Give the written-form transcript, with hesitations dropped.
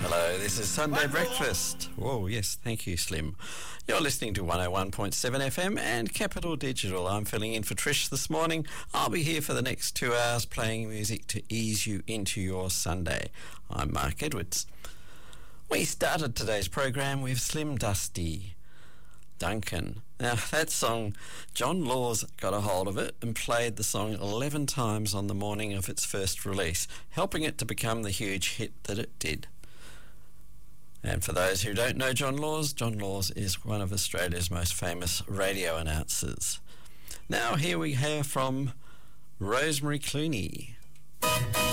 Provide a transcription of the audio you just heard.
Hello, this is Sunday Breakfast. Whoa, yes, thank you, Slim. You're listening to 101.7 FM and Capital Digital. I'm filling in for Trish this morning. I'll be here for the next 2 hours playing music to ease you into your Sunday. I'm Mark Edwards. We started today's program with Slim Dusty Duncan. Now, that song, John Laws got a hold of it and played the song 11 times on the morning of its first release, helping it to become the huge hit that it did. And for those who don't know John Laws is one of Australia's most famous radio announcers. Now here we hear from Rosemary Clooney.